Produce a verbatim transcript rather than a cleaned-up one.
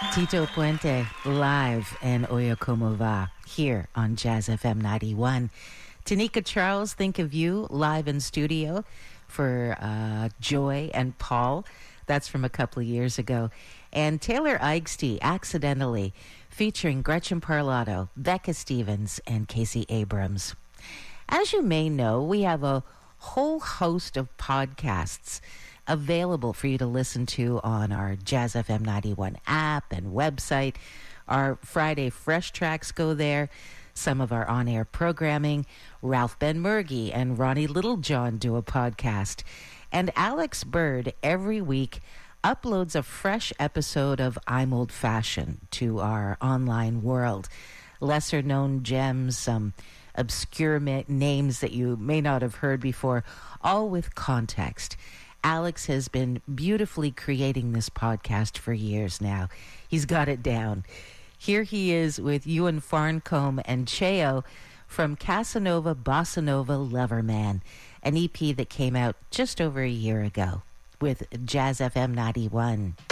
Tito Puente live in Oye Como Va here on Jazz F M ninety-one. Tanika Charles, Think of You, live in studio for uh, Joy and Paul. That's from a couple of years ago. And Taylor Eigsty, Accidentally, featuring Gretchen Parlato, Becca Stevens, and Casey Abrams. As you may know, we have a whole host of podcasts available for you to listen to on our Jazz F M ninety-one app and website. Our Friday Fresh Tracks go there. Some of our on-air programming. Ralph Benmergui and Ronnie Littlejohn do a podcast. And Alex Bird every week uploads a fresh episode of I'm Old Fashioned to our online world. Lesser known gems, some obscure ma- names that you may not have heard before, all with context. Alex has been beautifully creating this podcast for years now. He's got it down. Here he is with Ewan Farncombe and Cheo from Casanova Bossa Nova Loverman, an E P that came out just over a year ago with Jazz F M ninety-one.